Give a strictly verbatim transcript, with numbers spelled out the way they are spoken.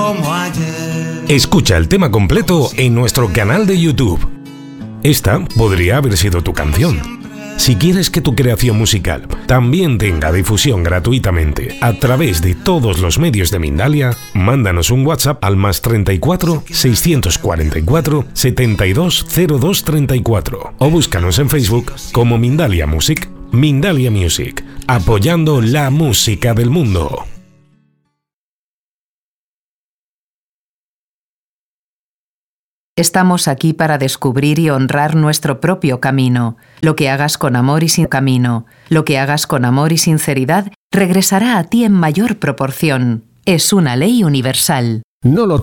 como ayer. Escucha el tema completo en nuestro canal de YouTube. Esta podría haber sido tu canción. Si quieres que tu creación musical también tenga difusión gratuitamente a través de todos los medios de Mindalia, mándanos un WhatsApp al más treinta y cuatro, seiscientos cuarenta y cuatro, setenta y dos, cero dos treinta y cuatro o búscanos en Facebook como Mindalia Music. Mindalia Music, apoyando la música del mundo. Estamos aquí para descubrir y honrar nuestro propio camino. Lo que hagas con amor y sin camino, lo que hagas con amor y sinceridad, regresará a ti en mayor proporción. Es una ley universal. No lo